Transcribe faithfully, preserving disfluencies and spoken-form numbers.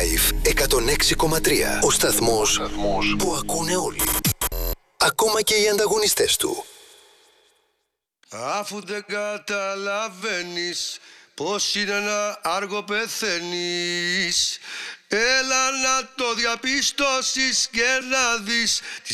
Live εκατόν έξι κόμμα τρία. Ο σταθμός που ακούνε όλοι. Ακόμα και οι ανταγωνιστές του. Αφού δεν καταλαβαίνεις πως είναι να άργο πεθαίνεις, έλα να το διαπιστώσεις και να δεις